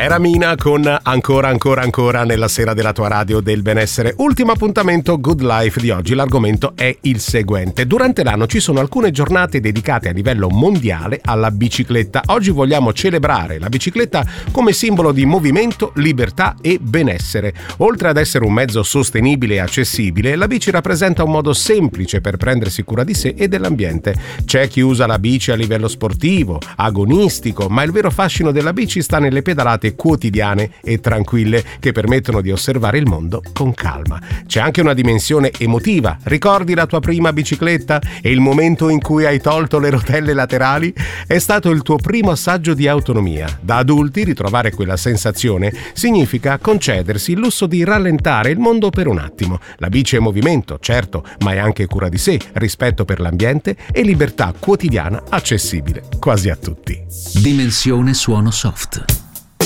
Era Mina con ancora nella sera della tua radio del benessere. Ultimo appuntamento Good Life di oggi. L'argomento è il seguente: durante l'anno ci sono alcune giornate dedicate a livello mondiale alla bicicletta. Oggi vogliamo celebrare la bicicletta come simbolo di movimento, libertà e benessere. Oltre ad essere un mezzo sostenibile e accessibile, la bici rappresenta un modo semplice per prendersi cura di sé e dell'ambiente. C'è chi usa la bici a livello sportivo, agonistico, ma il vero fascino della bici sta nelle pedalate quotidiane e tranquille che permettono di osservare il mondo con calma. C'è anche una dimensione emotiva. Ricordi la tua prima bicicletta e il momento in cui hai tolto le rotelle laterali? È stato il tuo primo assaggio di autonomia. Da adulti ritrovare quella sensazione significa concedersi il lusso di rallentare il mondo per un attimo. La bici è movimento, certo, ma è anche cura di sé, rispetto per l'ambiente e libertà quotidiana accessibile quasi a tutti. Dimensione suono soft.